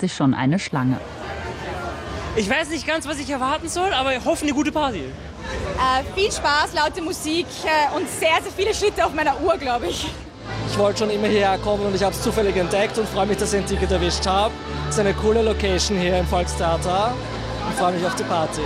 sich schon eine Schlange. Ich weiß nicht ganz, was ich erwarten soll, aber ich hoffe eine gute Party. Viel Spaß, laute Musik und sehr, sehr viele Schritte auf meiner Uhr, glaube ich. Ich wollte schon immer hierher kommen und ich habe es zufällig entdeckt und freue mich, dass ich ein Ticket erwischt habe. Es ist eine coole Location hier im Volkstheater und freue mich auf die Party.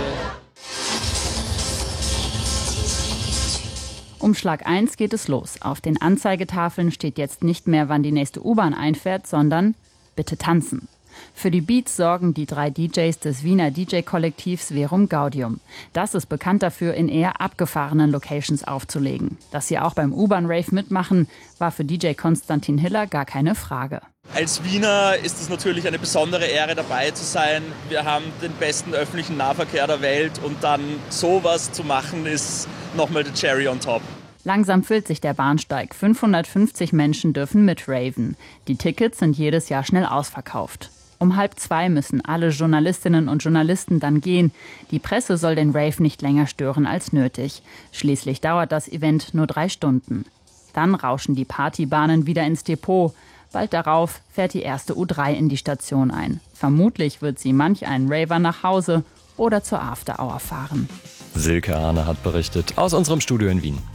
Um Schlag 1 geht es los. Auf den Anzeigetafeln steht jetzt nicht mehr, wann die nächste U-Bahn einfährt, sondern bitte tanzen. Für die Beats sorgen die 3 DJs des Wiener DJ-Kollektivs Verum Gaudium. Das ist bekannt dafür, in eher abgefahrenen Locations aufzulegen. Dass sie auch beim U-Bahn-Rave mitmachen, war für DJ Konstantin Hiller gar keine Frage. Als Wiener ist es natürlich eine besondere Ehre, dabei zu sein. Wir haben den besten öffentlichen Nahverkehr der Welt und dann sowas zu machen, ist nochmal der Cherry on top. Langsam füllt sich der Bahnsteig. 550 Menschen dürfen mitraven. Die Tickets sind jedes Jahr schnell ausverkauft. Um 1:30 müssen alle Journalistinnen und Journalisten dann gehen. Die Presse soll den Rave nicht länger stören als nötig. Schließlich dauert das Event nur 3 Stunden. Dann rauschen die Partybahnen wieder ins Depot. Bald darauf fährt die erste U3 in die Station ein. Vermutlich wird sie manch einen Raver nach Hause oder zur After Hour fahren. Silke Arne hat berichtet aus unserem Studio in Wien.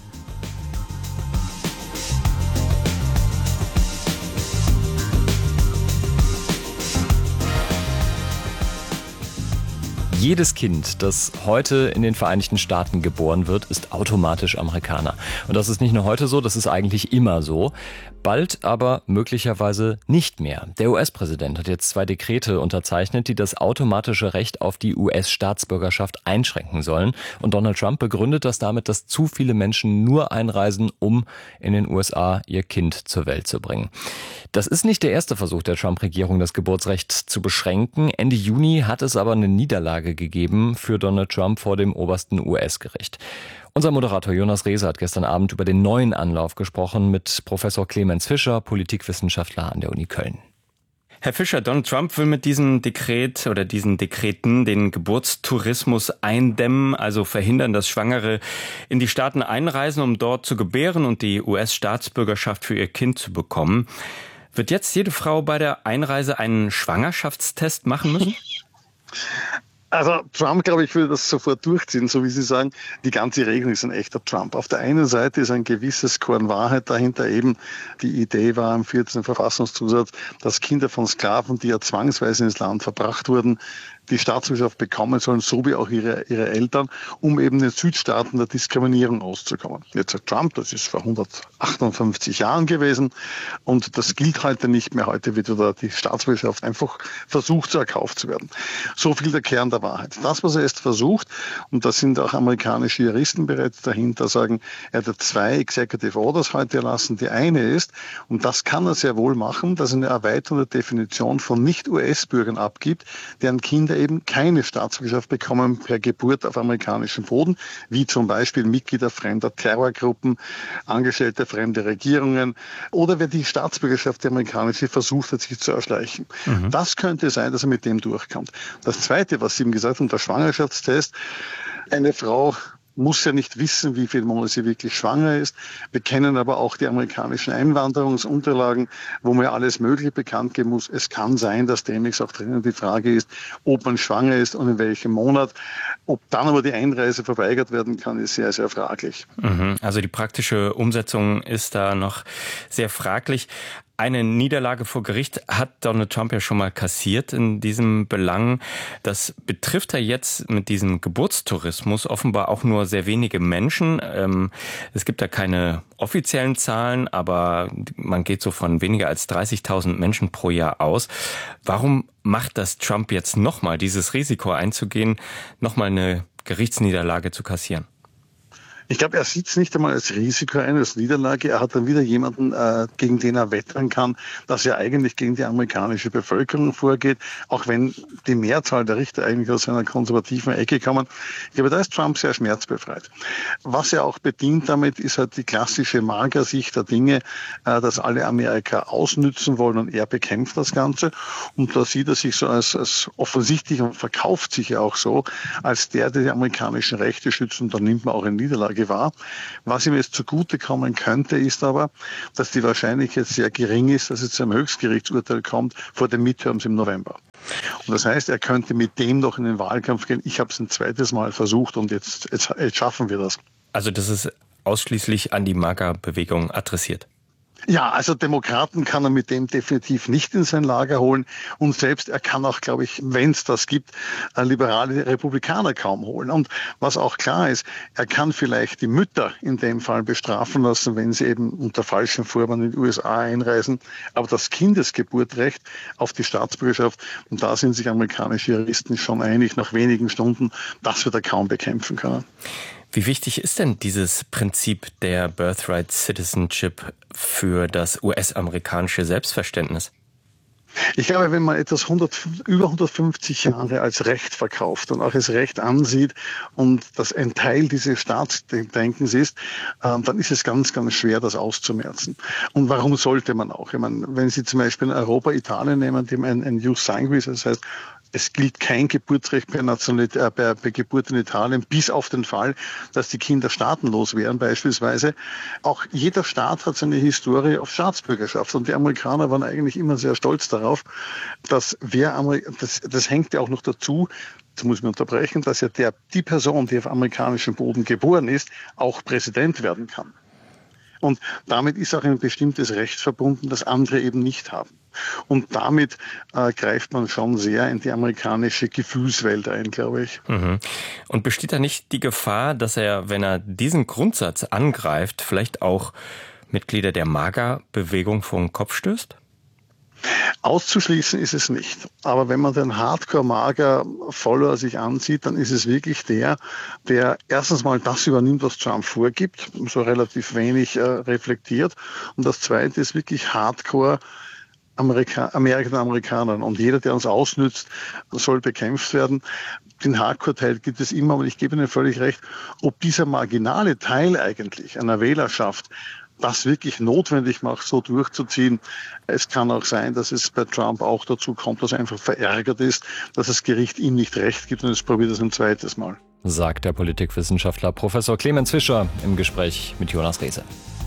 Jedes Kind, das heute in den Vereinigten Staaten geboren wird, ist automatisch Amerikaner. Und das ist nicht nur heute so, das ist eigentlich immer so. Bald aber möglicherweise nicht mehr. Der US-Präsident hat jetzt 2 Dekrete unterzeichnet, die das automatische Recht auf die US-Staatsbürgerschaft einschränken sollen. Und Donald Trump begründet das damit, dass zu viele Menschen nur einreisen, um in den USA ihr Kind zur Welt zu bringen. Das ist nicht der erste Versuch der Trump-Regierung, das Geburtsrecht zu beschränken. Ende Juni hat es aber eine Niederlage gegeben für Donald Trump vor dem obersten US-Gericht. Unser Moderator Jonas Rehse hat gestern Abend über den neuen Anlauf gesprochen mit Professor Clemens Fischer, Politikwissenschaftler an der Uni Köln. Herr Fischer, Donald Trump will mit diesem Dekret oder diesen Dekreten den Geburtstourismus eindämmen, also verhindern, dass Schwangere in die Staaten einreisen, um dort zu gebären und die US-Staatsbürgerschaft für ihr Kind zu bekommen. Wird jetzt jede Frau bei der Einreise einen Schwangerschaftstest machen müssen? Also Trump, glaube ich, würde das sofort durchziehen, so wie Sie sagen. Die ganze Regelung ist ein echter Trump. Auf der einen Seite ist ein gewisses Korn Wahrheit dahinter. Eben die Idee war im 14. Verfassungszusatz, dass Kinder von Sklaven, die ja zwangsweise ins Land verbracht wurden, die Staatsbürgerschaft bekommen sollen, so wie auch ihre Eltern, um eben den Südstaaten der Diskriminierung auszukommen. Jetzt sagt Trump, das ist vor 158 Jahren gewesen und das gilt heute nicht mehr. Heute wird wieder die Staatsbürgerschaft einfach versucht, zu erkauft zu werden. So viel der Kern der Wahrheit. Das, was er jetzt versucht, und da sind auch amerikanische Juristen bereits dahinter, sagen, er hat 2 Executive Orders heute erlassen. Die eine ist, und das kann er sehr wohl machen, dass er eine erweiterte Definition von Nicht-US-Bürgern abgibt, deren Kinder eben keine Staatsbürgerschaft bekommen per Geburt auf amerikanischem Boden, wie zum Beispiel Mitglieder fremder Terrorgruppen, Angestellte fremder Regierungen oder wer die Staatsbürgerschaft, die amerikanische, versucht hat, sich zu erschleichen. Das könnte sein, dass er mit dem durchkommt. Das Zweite, was Sie ihm gesagt haben, der Schwangerschaftstest, eine Frau muss ja nicht wissen, wie viele Monate sie wirklich schwanger ist. Wir kennen aber auch die amerikanischen Einwanderungsunterlagen, wo man ja alles Mögliche bekannt geben muss. Es kann sein, dass demnächst auch drinnen die Frage ist, ob man schwanger ist und in welchem Monat. Ob dann aber die Einreise verweigert werden kann, ist sehr, sehr fraglich. Also die praktische Umsetzung ist da noch sehr fraglich. Eine Niederlage vor Gericht hat Donald Trump ja schon mal kassiert in diesem Belang. Das betrifft er jetzt mit diesem Geburtstourismus offenbar auch nur sehr wenige Menschen. Es gibt da keine offiziellen Zahlen, aber man geht so von weniger als 30.000 Menschen pro Jahr aus. Warum macht das Trump jetzt nochmal, dieses Risiko einzugehen, nochmal eine Gerichtsniederlage zu kassieren? Ich glaube, er sieht es nicht einmal als Risiko ein, als Niederlage. Er hat dann wieder jemanden, gegen den er wettern kann, dass er eigentlich gegen die amerikanische Bevölkerung vorgeht, auch wenn die Mehrzahl der Richter eigentlich aus einer konservativen Ecke kommen. Ich glaube, da ist Trump sehr schmerzbefreit. Was er auch bedient damit, ist halt die klassische Magersicht der Dinge, dass alle Amerika ausnützen wollen und er bekämpft das Ganze. Und da sieht er sich so als offensichtlich und verkauft sich ja auch so, als der die amerikanischen Rechte schützt, und da nimmt man auch eine Niederlage war. Was ihm jetzt zugutekommen könnte, ist aber, dass die Wahrscheinlichkeit sehr gering ist, dass es zu einem Höchstgerichtsurteil kommt vor den Midterms im November. Und das heißt, er könnte mit dem noch in den Wahlkampf gehen. Ich habe es ein zweites Mal versucht und jetzt schaffen wir das. Also das ist ausschließlich an die MAGA-Bewegung adressiert. Ja, also Demokraten kann er mit dem definitiv nicht in sein Lager holen und selbst er kann auch, glaube ich, wenn es das gibt, liberale Republikaner kaum holen. Und was auch klar ist, er kann vielleicht die Mütter in dem Fall bestrafen lassen, wenn sie eben unter falschem Vorwand in die USA einreisen, aber das Kindesgeburtrecht auf die Staatsbürgerschaft, und da sind sich amerikanische Juristen schon einig, nach wenigen Stunden, das wird er kaum bekämpfen können. Wie wichtig ist denn dieses Prinzip der Birthright Citizenship für das US-amerikanische Selbstverständnis? Ich glaube, wenn man etwas über 150 Jahre als Recht verkauft und auch als Recht ansieht und das ein Teil dieses Staatsdenkens ist, dann ist es ganz, ganz schwer, das auszumerzen. Und warum sollte man auch? Ich meine, wenn Sie zum Beispiel in Europa Italien nehmen, dem ein Jus Sanguis, das heißt, es gilt kein Geburtsrecht bei Geburt in Italien, bis auf den Fall, dass die Kinder staatenlos wären beispielsweise. Auch jeder Staat hat seine Historie auf Staatsbürgerschaft. Und die Amerikaner waren eigentlich immer sehr stolz darauf, dass das hängt ja auch noch dazu, das muss man unterbrechen, dass ja die Person, die auf amerikanischem Boden geboren ist, auch Präsident werden kann. Und damit ist auch ein bestimmtes Recht verbunden, das andere eben nicht haben. Und damit greift man schon sehr in die amerikanische Gefühlswelt ein, glaube ich. Mhm. Und besteht da nicht die Gefahr, dass er, wenn er diesen Grundsatz angreift, vielleicht auch Mitglieder der MAGA-Bewegung vor den Kopf stößt? Auszuschließen ist es nicht. Aber wenn man den Hardcore-MAGA-Follower sich ansieht, dann ist es wirklich der erstens mal das übernimmt, was Trump vorgibt, so relativ wenig reflektiert. Und das Zweite ist wirklich Hardcore Amerikanern. Und jeder, der uns ausnützt, soll bekämpft werden. Den Hardcore-Teil gibt es immer, aber ich gebe Ihnen völlig recht, ob dieser marginale Teil eigentlich einer Wählerschaft das wirklich notwendig macht, so durchzuziehen. Es kann auch sein, dass es bei Trump auch dazu kommt, dass er einfach verärgert ist, dass das Gericht ihm nicht recht gibt und es probiert es ein zweites Mal. Sagt der Politikwissenschaftler Professor Clemens Fischer im Gespräch mit Jonas Rehse.